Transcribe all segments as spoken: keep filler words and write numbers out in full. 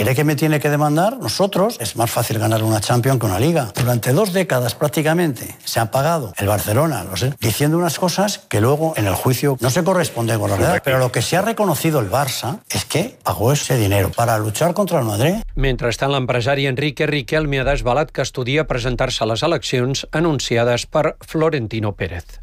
¿Quiere que me tiene que demandar? Nosotros es más fácil ganar una Champions que una Liga. Durante dos décadas prácticamente se ha pagado el Barcelona, no sé, diciendo unas cosas que luego en el juicio no se corresponden con la verdad. Pero lo que sí ha reconocido el Barça es que pagó ese dinero para luchar contra el Madrid. Mentrestant, l'empresari Enrique Riquelme ha desvelat que estudia presentar-se a les eleccions anunciades per Florentino Pérez.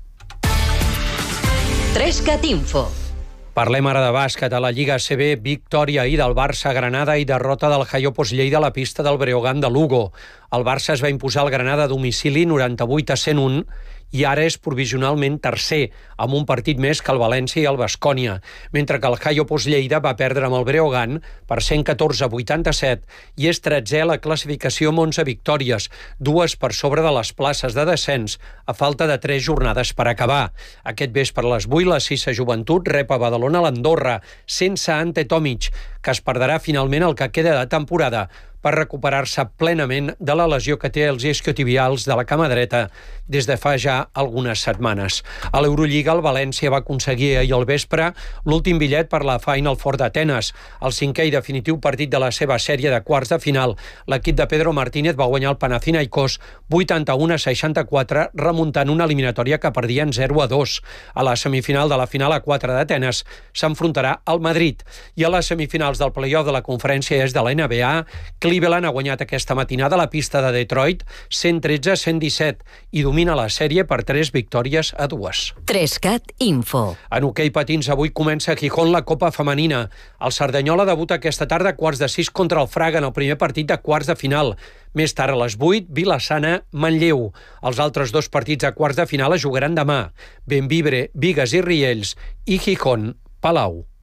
Trescat Info. Parlem ara de bàsquet. A la Lliga A C B, victòria ahir del Barça a Granada i derrota del Jaiopos Lleida a la pista del Breogán de Lugo. El Barça es va imposar al Granada a domicili noranta-vuit a cent un i ara és provisionalment tercer, amb un partit més que el València i el Baskonia, mentre que el Jaiopos Lleida va perdre amb el Breogán per cent catorze a vuitanta-set i és tretzè a la classificació amb onze victòries, dues per sobre de les places de descens, a falta de tres jornades per acabar. Aquest vespre a les vuit, la Sissa Joventut rep a Badalona l'Andorra, sense Ante Tomic, que es perdrà finalment el que queda de temporada per recuperar-se plenament de la lesió que té els isquiotibials de la cama dreta des de fa ja algunes setmanes. A l'Eurolliga, el València va aconseguir ahir al vespre l'últim bitllet per la Final Four d'Atenes, el cinquè i definitiu partit de la seva sèrie de quarts de final. L'equip de Pedro Martínez va guanyar el Panathinaikos vuitanta-un a seixanta-quatre, remuntant una eliminatòria que perdien zero a dos. A la semifinal de la final a quatre d'Atenes s'enfrontarà al Madrid. I a les semifinals del play-off de la conferència est de la N B A, Cleveland ha guanyat aquesta matinada a la pista de Detroit cent tretze a cent disset i domina la sèrie per tres victòries a dues. Trescat Info. En hoquei patins avui comença a Gijón la Copa Femenina. El Cerdanyola debuta aquesta tarda a quarts de sis contra el Fraga en el primer partit de quarts de final. Més tard a les vuit, Vila-sana, Manlleu. Els altres dos partits a quarts de final es jugaran demà. Bembibre, Bigues i Riells i Gijón, Palau.